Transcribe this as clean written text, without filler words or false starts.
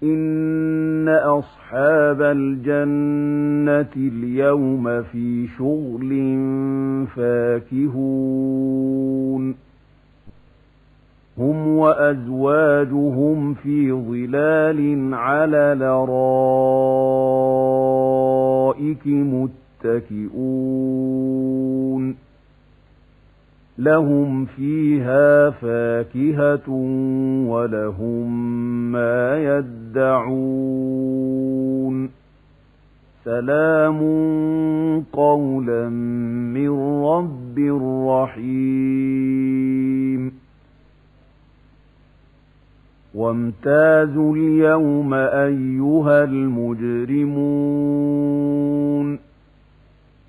إن أصحاب الجنة اليوم في شغل فاكهون هم وأزواجهم في ظلال على الأرائك متكئون لهم فيها فاكهة ولهم ما يدعون سلام قولا من رب رحيم وامتازوا اليوم أيها المجرمون